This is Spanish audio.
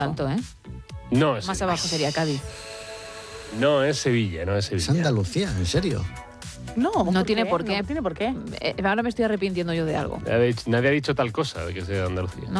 tanto, ¿eh? No, es Más abajo sería Cádiz. No, es Sevilla, no es Sevilla. Es Andalucía, en serio. No tiene por qué. No tiene por qué. Ahora me estoy arrepintiendo yo de algo. Nadie ha dicho tal cosa de que sea de Andalucía. No.